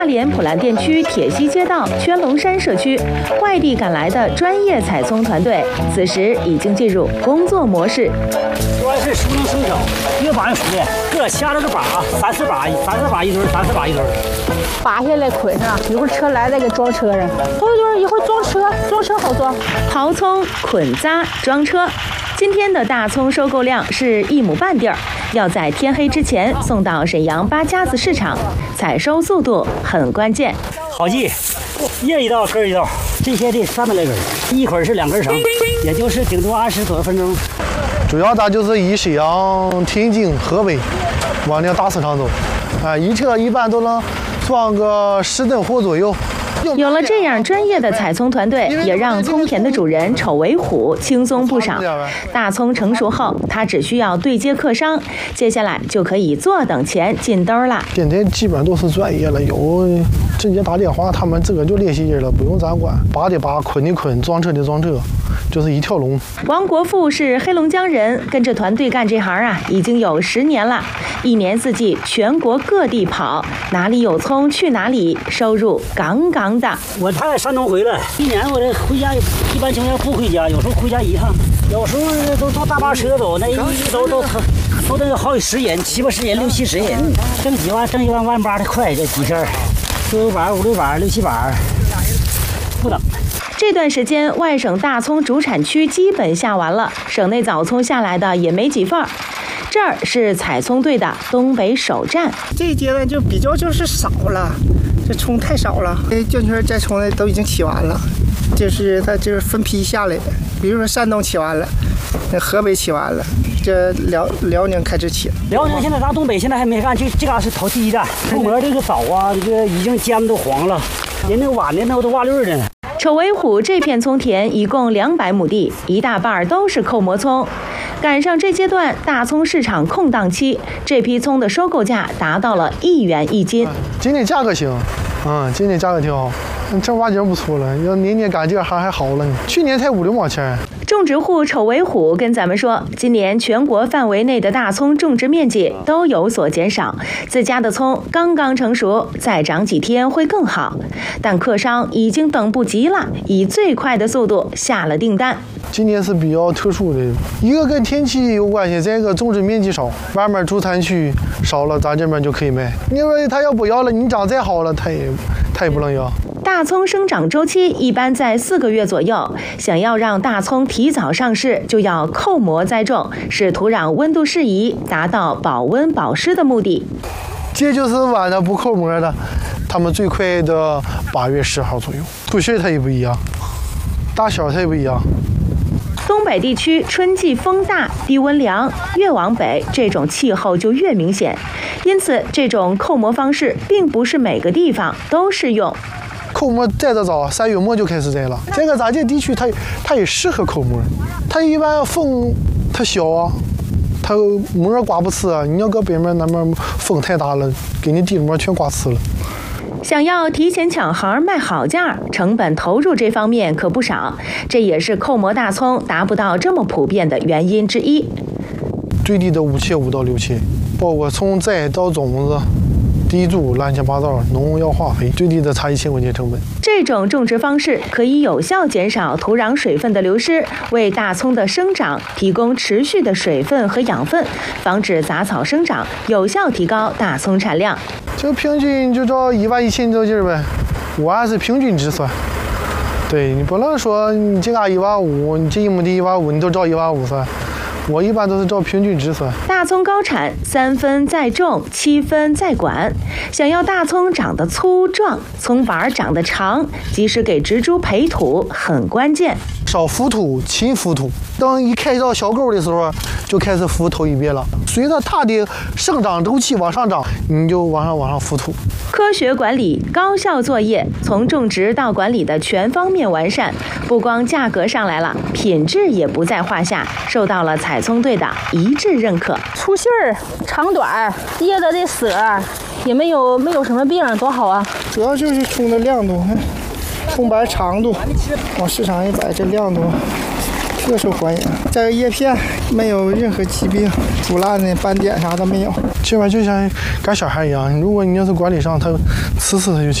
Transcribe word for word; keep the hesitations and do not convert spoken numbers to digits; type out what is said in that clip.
大连普兰店区铁西街道圈龙山社区，外地赶来的专业采葱团队，此时已经进入工作模式。 主要是熟能生巧，越拔越熟练。这掐了个把，三四把，三四把一堆，三四把一堆。 拔下来捆上，一会儿车来再给装车上。对对，一会儿装车，装车好装。 刨葱、捆扎、装车。今天的大葱收购量是一亩半地儿，要在天黑之前送到沈阳八家子市场，采收速度很关键。 好记，叶一道根一道，这些得三百来根，一捆是两根绳，也就是顶多二十多分钟。 主要咱就是以沈阳、天津、河北往那大市场走，啊，一车一般都能装个十吨货左右。 有了这样专业的采葱团队，也让葱田的主人丑为虎轻松不少。大葱成熟后，他只需要对接客商，接下来就可以坐等钱进兜了。 现在基本上都是专业了，有直接打电话，他们这个就练习人了，不用咱管，拔的拔，捆的捆，装车的装车，就是一条龙。 王国富是黑龙江人，跟着团队干这行啊，已经有十年了，一年四季全国各地跑，哪里有葱去哪里，收入杠杠。 我他在山东回来，一年我这回家一般情况下不回家，有时候回家一趟，有时候都坐大巴车走，那一都都都得有好几十人，七八十人，六七十人，挣几万挣一万万八的快，这几天四五板五六板六七板，不等。 这段时间外省大葱主产区基本下完了，省内早葱下来的也没几份儿。这儿是采葱队的东北首站， 这一阶段就比较就是少了。这葱太少了，这卷圈摘葱的都已经起完了，就是它就是分批下来的。比如说山东起完了，那河北起完了，这辽辽宁开始起了。 辽宁现在咱东北现在还没干，就这嘎是头第一站。后面这个枣啊，这个已经尖都黄了，人那晚的那都瓦绿的。 丑为虎这片葱田一共两百亩地，一大半都是扣膜葱。赶上这阶段大葱市场空档期，这批葱的收购价达到了一元一斤。 今年价格行，嗯，今年价格挺好，正八经不错了。要年年赶这行还好了呢，去年才五六毛钱。 种植户丑为虎跟咱们说，今年全国范围内的大葱种植面积都有所减少，自家的葱刚刚成熟，再长几天会更好。但客商已经等不及了，以最快的速度下了订单。 今年是比较特殊的，一个跟天气有关系，再一个种植面积少，外面主产区少了，咱这边就可以卖。你说他要不要了，你长再好了，他也他也不能要。 大葱生长周期一般在四个月左右，想要让大葱提早上市，就要扣膜栽种，使土壤温度适宜，达到保温保湿的目的。 这就是晚的不扣膜的，他们最快的八月十号左右，不是它也不一样，大小它也不一样。 东北地区春季风大，低温凉，越往北这种气候就越明显，因此这种扣膜方式并不是每个地方都适用。 扣膜摘得早，三月末就开始摘了。这个咱这地区它它也适合扣膜，它一般风它小啊，它膜刮不刺啊。你要搁北面南面风太大了，给你地膜全刮刺了。 想要提前抢行卖好价，成本投入这方面可不少，这也是扣膜大葱达不到这么普遍的原因之一。 最低的五千五到六千，包括从栽到种子、地主乱七八糟农药化肥，最低的差一千块钱成本。 这种种植方式可以有效减少土壤水分的流失，为大葱的生长提供持续的水分和养分，防止杂草生长，有效提高大葱产量。 就平均就照一万一千多斤呗，我还是平均值算。对你不能说你这嘎一万五，你这一亩地一万五，你都照一万五算。我一般都是照平均值算。 大葱高产，三分在种，七分在管。想要大葱长得粗壮，葱板长得长，及时给植株培土很关键。 少浮土，勤浮土。等一开到小沟的时候，就开始浮头一遍了。随着它的生长周期往上涨，你就往上往上浮土。 科学管理，高效作业，从种植到管理的全方面完善，不光价格上来了，品质也不在话下，受到了采葱队的一致认可。 粗细儿、长短、叶子的色也没有没有什么病，多好啊！ 主要就是葱的亮度，葱白长度，往市场一摆，这亮度特特受欢迎。这个叶片没有任何疾病，腐烂的斑点啥都没有。 这玩意就像干小孩一样，如果你要是管理上，它吃死它就行。